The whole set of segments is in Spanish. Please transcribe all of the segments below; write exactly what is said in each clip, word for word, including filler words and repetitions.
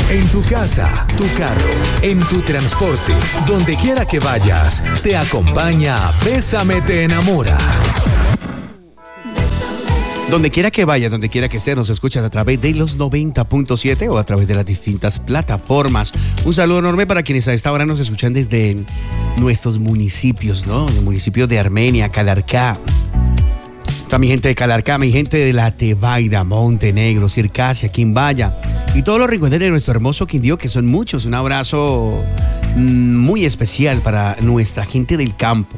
en tu casa, tu carro, en tu transporte, donde quiera que vayas, te acompaña Bésame te enamora. Donde quiera que vayas, donde quiera que estés, nos escuchas a través de los noventa punto siete o a través de las distintas plataformas. Un saludo enorme para quienes a esta hora nos escuchan desde nuestros municipios, ¿no? Los municipios de Armenia, Calarcá. Toda mi gente de Calarcá, mi gente de La Tebaida, Montenegro, Circasia, Quimbaya y todos los rincones de nuestro hermoso Quindío, que son muchos. Un abrazo mmm, muy especial para nuestra gente del campo.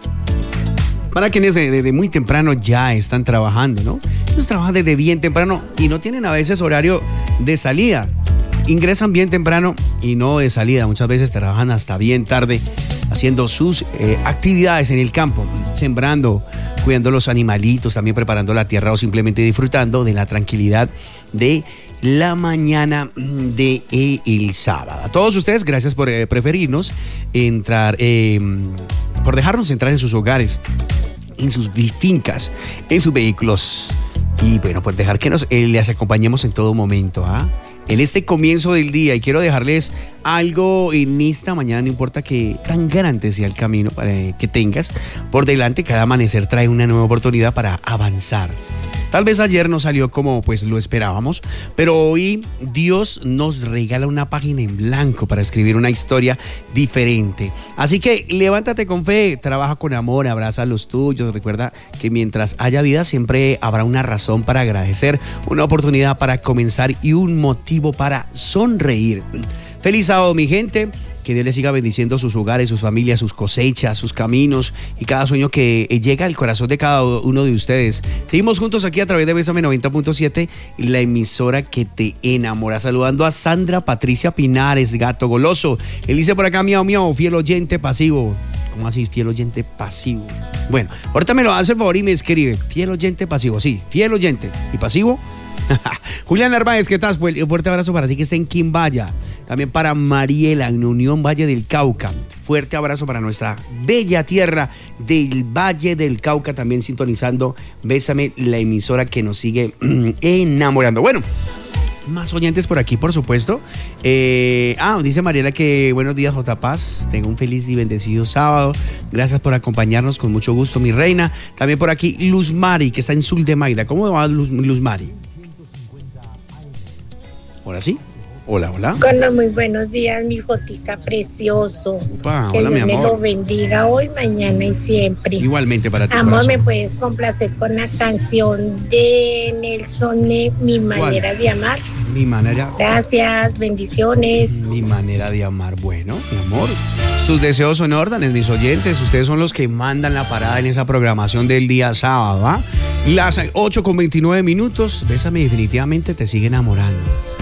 Para quienes desde de muy temprano ya están trabajando, ¿no? Ellos trabajan desde bien temprano y no tienen a veces horario de salida. Ingresan bien temprano y no de salida. Muchas veces trabajan hasta bien tarde haciendo sus eh, actividades en el campo, sembrando, cuidando los animalitos, también preparando la tierra o simplemente disfrutando de la tranquilidad de la mañana de eh, el sábado. A todos ustedes, gracias por eh, preferirnos entrar, eh, por dejarnos entrar en sus hogares, en sus fincas, en sus vehículos y bueno, pues dejar que nos eh, les acompañemos en todo momento, ¿ah? En este comienzo del día, y quiero dejarles algo en esta mañana, no importa que tan grande sea el camino para que tengas por delante, cada amanecer trae una nueva oportunidad para avanzar. Tal vez ayer no salió como pues lo esperábamos, pero hoy Dios nos regala una página en blanco para escribir una historia diferente. Así que levántate con fe, trabaja con amor, abraza a los tuyos. Recuerda que mientras haya vida siempre habrá una razón para agradecer, una oportunidad para comenzar y un motivo para sonreír. Feliz sábado, mi gente. Que Dios les siga bendiciendo sus hogares, sus familias, sus cosechas, sus caminos y cada sueño que llega al corazón de cada uno de ustedes. Seguimos juntos aquí a través de Bésame noventa punto siete, la emisora que te enamora. Saludando a Sandra Patricia Pinares, gato goloso. Él dice por acá, miau, miau, fiel oyente pasivo. ¿Cómo así, fiel oyente pasivo? Bueno, ahorita me lo hace el favor y me escribe. Fiel oyente pasivo, sí, fiel oyente. ¿Y pasivo? Julián Narváez, ¿qué tal? Un fuerte abrazo para ti que está en Quimbaya. También para Mariela en Unión Valle del Cauca. Fuerte abrazo para nuestra bella tierra del Valle del Cauca, también sintonizando Bésame, la emisora que nos sigue enamorando. Bueno, más oyentes por aquí, por supuesto. Eh, ah, dice Mariela que buenos días, J. Paz. Tenga un feliz y bendecido sábado. Gracias por acompañarnos, con mucho gusto, mi reina. También por aquí Luz Mari, que está en Suldemaida. ¿Cómo va Luz, Luz Mari? ¿Ahora sí? Hola, hola. Hola, muy buenos días, mi Jotica precioso. Upa, que hola, Dios mi amor. me lo bendiga hoy, mañana y siempre. Igualmente para ti, amor, corazón. ¿me puedes complacer con la canción de Nelson, Mi Manera ¿Cuál? de Amar? Mi manera. Gracias, bendiciones. Mi manera de amar. Bueno, mi amor, sus deseos son órdenes, mis oyentes. Ustedes son los que mandan la parada en esa programación del día sábado, ¿va? Las ocho con veintinueve minutos. Bésame, definitivamente te sigue enamorando.